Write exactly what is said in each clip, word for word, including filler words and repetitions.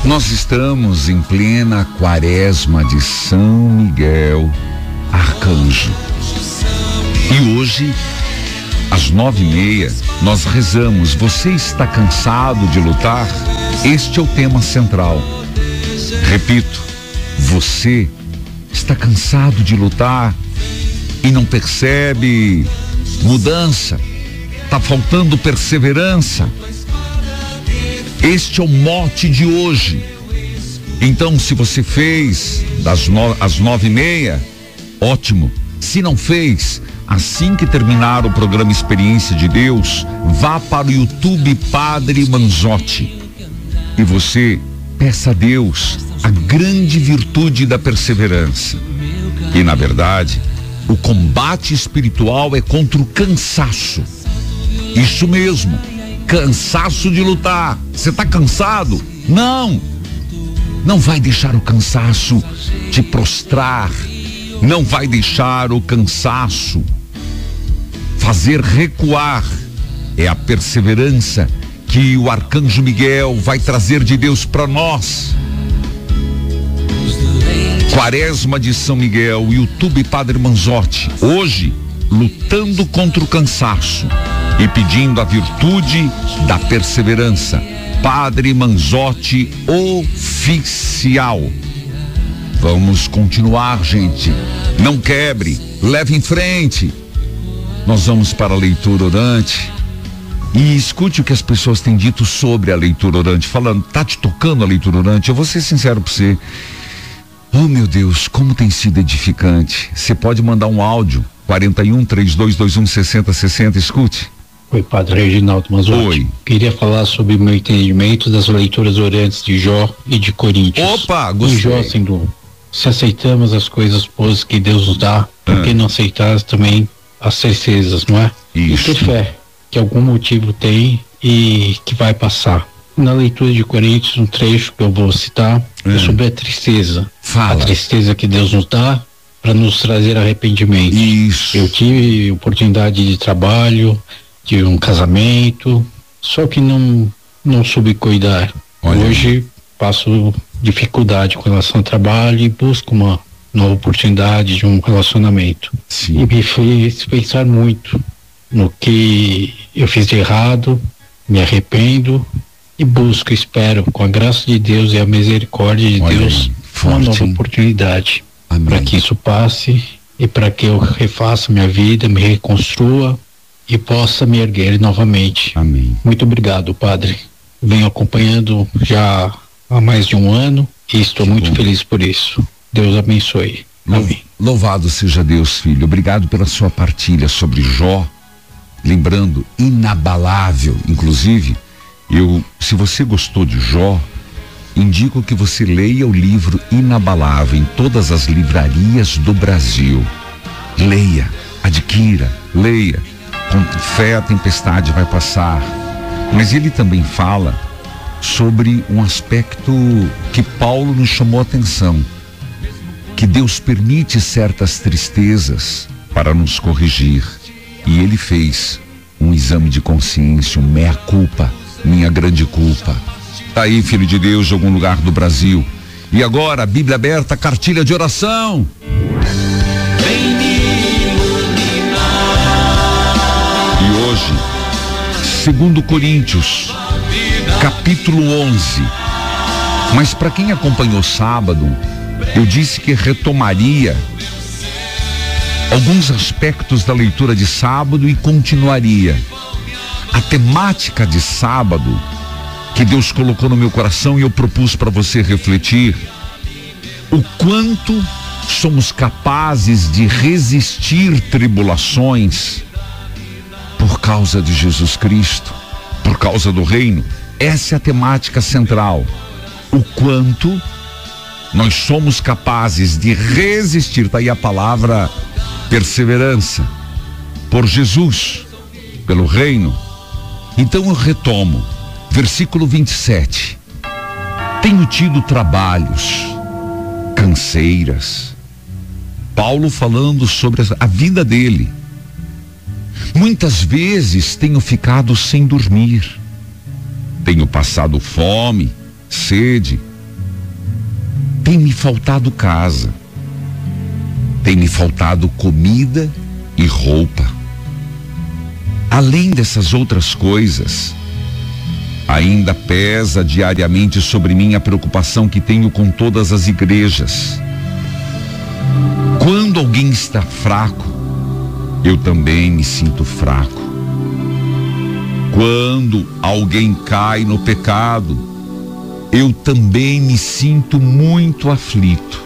Nós estamos em plena quaresma de São Miguel Arcanjo. E hoje, às nove e meia, nós rezamos. Você está cansado de lutar? Este é o tema central. Repito, você está cansado de lutar e não percebe mudança? Está faltando perseverança? Este é o mote de hoje. Então, se você fez das no, às nove e meia, ótimo. Se não fez, assim que terminar o programa Experiência de Deus, vá para o YouTube Padre Manzotti e você peça a Deus a grande virtude da perseverança. E na verdade, o combate espiritual é contra o cansaço. Isso mesmo, cansaço de lutar. Você está cansado? Não! Não vai deixar o cansaço te prostrar. Não vai deixar o cansaço fazer recuar. É a perseverança que o Arcanjo Miguel vai trazer de Deus para nós. Quaresma de São Miguel, YouTube Padre Manzotti. Hoje, lutando contra o cansaço e pedindo a virtude da perseverança. Padre Manzotti Oficial. Vamos continuar, gente. Não quebre, leve em frente. Nós vamos para a leitura orante. E escute o que as pessoas têm dito sobre a leitura orante. Falando, tá te tocando a leitura orante? Eu vou ser sincero para você. Oh, meu Deus, como tem sido edificante. Você pode mandar um áudio. quarenta e um, trinta e dois, vinte e um, sessenta, sessenta. Escute. Oi, Padre Reginaldo Manzotti. Oi. Queria falar sobre o meu entendimento das leituras orantes de Jó e de Coríntios. Opa, gostei. Em Jó, sendo, se aceitamos as coisas boas que Deus nos dá, por que Ah. não aceitar também as tristezas, não é? Isso. E ter fé, que algum motivo tem e que vai passar. Na leitura de Coríntios, um trecho que eu vou citar é Ah. sobre a tristeza. Fala. A tristeza que Deus nos dá para nos trazer arrependimento. Isso. Eu tive oportunidade de trabalho, de um casamento, só que não não soube cuidar. Olha. Hoje passo dificuldade com relação ao trabalho e busco uma nova oportunidade de um relacionamento. Sim. E me fez pensar muito no que eu fiz de errado, me arrependo e busco, espero, com a graça de Deus e a misericórdia de Olha Deus, aí, uma forte, nova hein? oportunidade Amém. para que isso passe e para que eu refaça minha vida, me reconstrua e possa me erguer novamente. Amém. Muito obrigado, Padre. Venho acompanhando já há mais de um ano e estou Que muito bom. feliz por isso. Deus abençoe. Lou- Amém. Louvado seja Deus, filho. Obrigado pela sua partilha sobre Jó. Lembrando, inabalável. Inclusive, eu, se você gostou de Jó, indico que você leia o livro Inabalável em todas as livrarias do Brasil. Leia, adquira, leia. Com fé a tempestade vai passar. Mas ele também fala sobre um aspecto que Paulo nos chamou a atenção. Que Deus permite certas tristezas para nos corrigir. E ele fez um exame de consciência, um mea culpa, minha grande culpa. Tá aí, filho de Deus, de algum lugar do Brasil. E agora, Bíblia aberta, cartilha de oração. E hoje, segundo Coríntios, capítulo onze. Mas para quem acompanhou sábado, eu disse que retomaria alguns aspectos da leitura de sábado e continuaria. A temática de sábado que Deus colocou no meu coração e eu propus para você refletir: o quanto somos capazes de resistir tribulações por causa de Jesus Cristo, por causa do reino. Essa é a temática central. O quanto nós somos capazes de resistir, tá aí a palavra perseverança, por Jesus, pelo reino. Então eu retomo, versículo vinte e sete. Tenho tido trabalhos, canseiras. Paulo falando sobre a vida dele. Muitas vezes tenho ficado sem dormir. Tenho passado fome, sede, Tem me faltado casa, tem me faltado comida e roupa. Além dessas outras coisas, ainda pesa diariamente sobre mim a preocupação que tenho com todas as igrejas. Quando alguém está fraco, eu também me sinto fraco. Quando alguém cai no pecado, eu também me sinto muito aflito.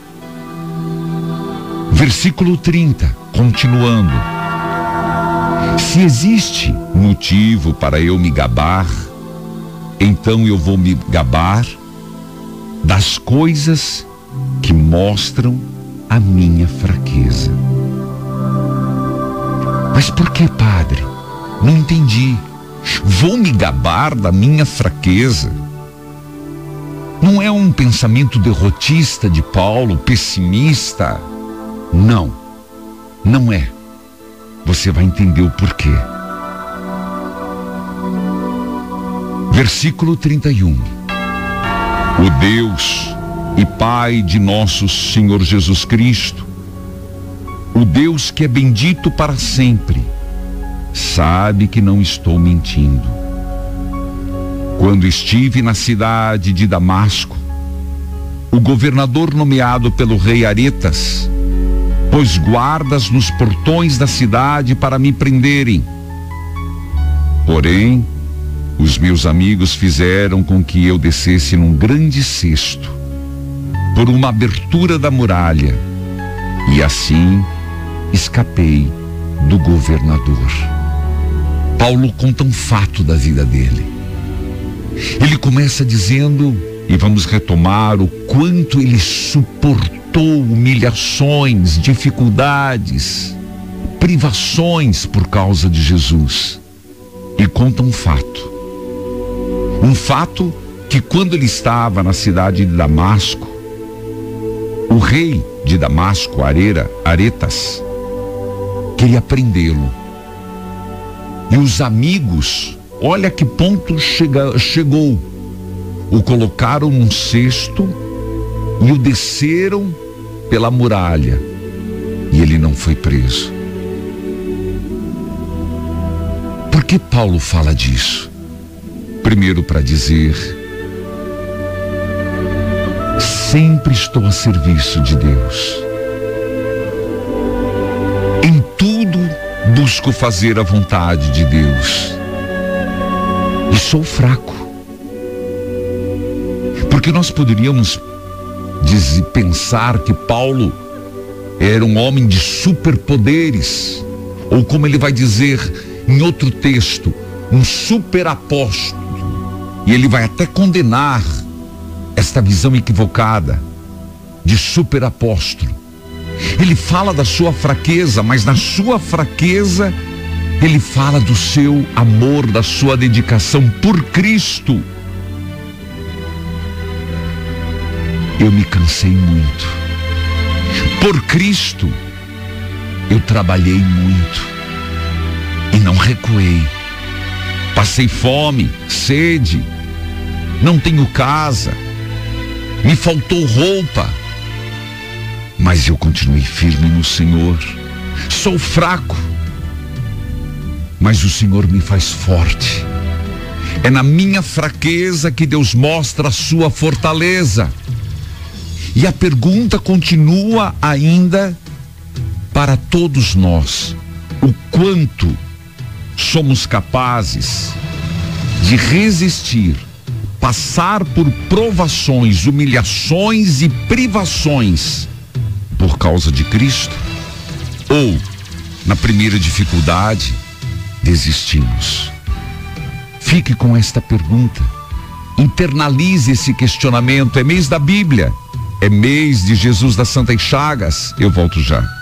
Versículo trinta, continuando. Se existe motivo para eu me gabar, então eu vou me gabar das coisas que mostram a minha fraqueza. Mas por que, padre? Não entendi. Vou me gabar da minha fraqueza? Não é um pensamento derrotista de Paulo, pessimista? Não, não é. Você vai entender o porquê. Versículo trinta e um. O Deus e Pai de nosso Senhor Jesus Cristo, o Deus que é bendito para sempre, sabe que não estou mentindo. Quando estive na cidade de Damasco, o governador nomeado pelo rei Aretas pôs guardas nos portões da cidade para me prenderem. Porém, os meus amigos fizeram com que eu descesse num grande cesto por uma abertura da muralha, e assim escapei do governador. Paulo conta um fato da vida dele. Ele começa dizendo, e vamos retomar, o quanto ele suportou humilhações, dificuldades, privações por causa de Jesus. E conta um fato. Um fato que quando ele estava na cidade de Damasco, o rei de Damasco, Arera, Aretas, queria prendê-lo. E os amigos, olha que ponto chega, chegou, o colocaram num cesto e o desceram pela muralha, e ele não foi preso. Por que Paulo fala disso? Primeiro, para dizer: sempre estou a serviço de Deus. Em tudo busco fazer a vontade de Deus. E sou fraco. Porque nós poderíamos dizer, pensar que Paulo era um homem de superpoderes, ou como ele vai dizer em outro texto, um super apóstolo. E ele vai até condenar esta visão equivocada de super apóstolo. Ele fala da sua fraqueza, mas na sua fraqueza ele fala do seu amor, da sua dedicação por Cristo. Eu me cansei muito. Por Cristo, eu trabalhei muito e não recuei. Passei fome, sede, não tenho casa, me faltou roupa, mas eu continuei firme no Senhor. Sou fraco, mas o Senhor me faz forte. É na minha fraqueza que Deus mostra a sua fortaleza. E a pergunta continua ainda para todos nós: o quanto somos capazes de resistir, passar por provações, humilhações e privações por causa de Cristo? Ou, na primeira dificuldade, desistimos? Fique com esta pergunta. Internalize esse questionamento. É mês da Bíblia. É mês de Jesus das Santas Chagas. Eu volto já.